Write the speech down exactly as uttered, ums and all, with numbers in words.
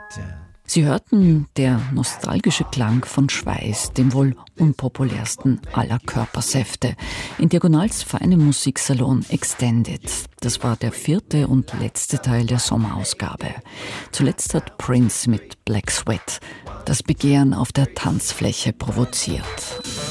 Sie hörten der nostalgische Klang von Schweiß, dem wohl unpopulärsten aller Körpersäfte, in Diagonals feinem Musiksalon Extended. Das war der vierte und letzte Teil der Sommerausgabe. Zuletzt hat Prince mit Black Sweat das Begehren auf der Tanzfläche provoziert.